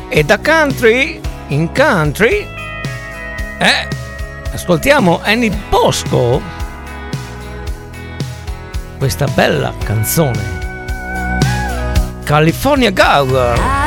E da country in country ascoltiamo Annie Bosco, questa bella canzone California Girl.